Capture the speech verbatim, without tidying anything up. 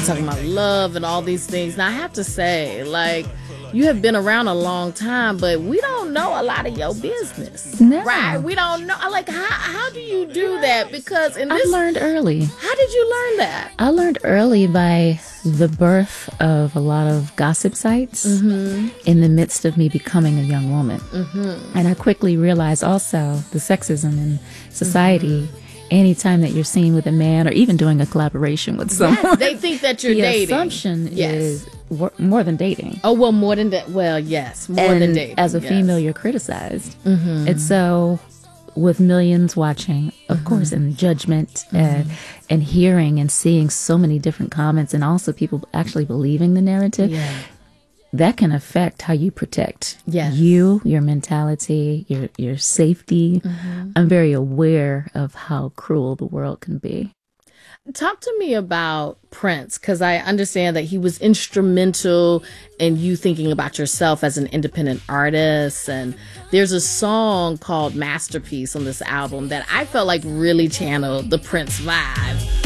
talking about love and all these things. Now, I have to say, like, you have been around a long time, but we don't know a lot of your business. No. Right? We don't know. Like, how, how do you do that? Because in this... I learned early. How did you learn that? I learned early by the birth of a lot of gossip sites mm-hmm. in the midst of me becoming a young woman. Mm-hmm. And I quickly realized also the sexism in society. Mm-hmm. Anytime that you're seen with a man or even doing a collaboration with someone, yes, they think that you're the dating. The assumption yes. is wor- more than dating. Oh, well, more than that. Well, yes, more and than dating. As a yes. female, you're criticized. Mm-hmm. And so with millions watching, of mm-hmm. course, and judgment mm-hmm. and, and hearing and seeing so many different comments and also people actually believing the narrative, yeah. that can affect how you protect yes. you, your mentality, your your safety. Mm-hmm. I'm very aware of how cruel the world can be. Talk to me about Prince, because I understand that he was instrumental in you thinking about yourself as an independent artist. And there's a song called Masterpiece on this album that I felt like really channeled the Prince vibe.